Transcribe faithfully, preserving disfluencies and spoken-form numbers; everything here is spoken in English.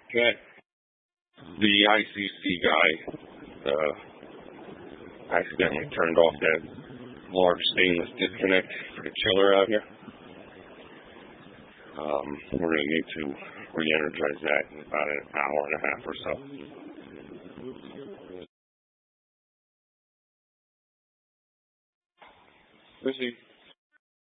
Okay. The I C C guy uh, accidentally turned off that large stainless disconnect for the chiller out here. Um, we're going to need to re-energize that in about an hour and a half or so. Busy.